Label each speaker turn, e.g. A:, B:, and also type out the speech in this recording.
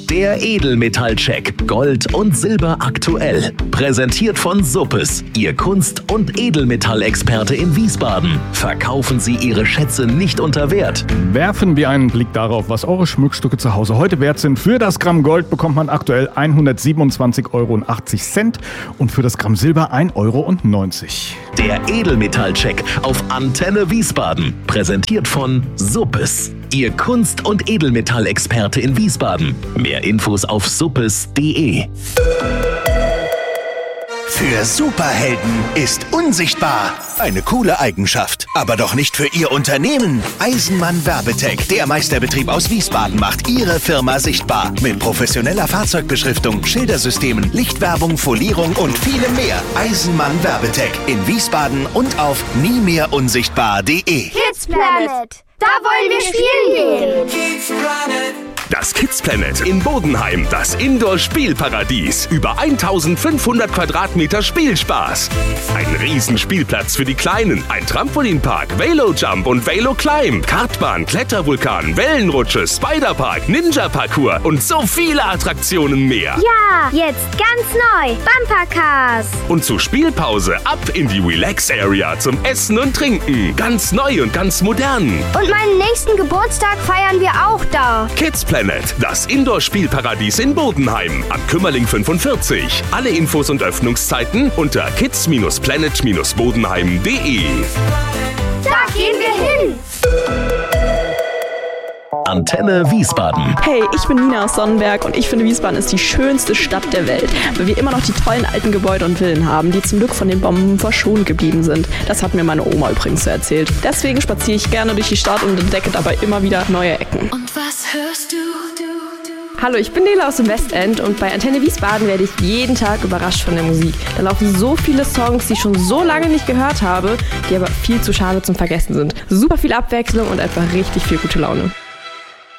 A: Der Edelmetallcheck. Gold und Silber aktuell. Präsentiert von Suppes, Ihr Kunst- und Edelmetallexperte in Wiesbaden. Verkaufen Sie Ihre Schätze nicht unter Wert.
B: Werfen wir einen Blick darauf, was eure Schmuckstücke zu Hause heute wert sind. Für das Gramm Gold bekommt man aktuell 127,80 Euro und für das Gramm Silber 1,90 Euro.
A: Der Edelmetallcheck auf Antenne Wiesbaden. Präsentiert von Suppes, Ihr Kunst- und Edelmetallexperte in Wiesbaden. Mehr Infos auf suppes.de.
C: Für Superhelden ist unsichtbar eine coole Eigenschaft, aber doch nicht für Ihr Unternehmen. Eisenmann Werbetech, der Meisterbetrieb aus Wiesbaden, macht Ihre Firma sichtbar. Mit professioneller Fahrzeugbeschriftung, Schildersystemen, Lichtwerbung, Folierung und vielem mehr. Eisenmann Werbetech in Wiesbaden und auf niemehrunsichtbar.de.
D: Kids Planet, da wollen wir spielen gehen.
E: Das Kids Planet in Bodenheim, das Indoor-Spielparadies. Über 1500 Quadratmeter Spielspaß. Ein Riesenspielplatz für die Kleinen, ein Trampolinpark, Velo-Jump und Velo-Climb, Kartbahn, Klettervulkan, Wellenrutsche, Spiderpark, Ninja-Parcours und so viele Attraktionen mehr.
D: Ja, jetzt ganz neu, Bumpercars.
E: Und zur Spielpause ab in die Relax-Area zum Essen und Trinken. Ganz neu und ganz modern.
D: Und meinen nächsten Geburtstag feiern wir auch da.
E: Kids Planet, das Indoor-Spielparadies in Bodenheim. Am Kümmerling 45. Alle Infos und Öffnungszeiten unter kids-planet-bodenheim.de.
D: Da gehen wir hin.
A: Antenne Wiesbaden.
F: Hey, ich bin Nina aus Sonnenberg und ich finde, Wiesbaden ist die schönste Stadt der Welt, weil wir immer noch die tollen alten Gebäude und Villen haben, die zum Glück von den Bomben verschont geblieben sind. Das hat mir meine Oma übrigens so erzählt. Deswegen spaziere ich gerne durch die Stadt und entdecke dabei immer wieder neue Ecken.
G: Und was hörst du?
H: Hallo, ich bin Nela aus dem Westend und bei Antenne Wiesbaden werde ich jeden Tag überrascht von der Musik. Da laufen so viele Songs, die ich schon so lange nicht gehört habe, die aber viel zu schade zum Vergessen sind. Super viel Abwechslung und einfach richtig viel gute Laune.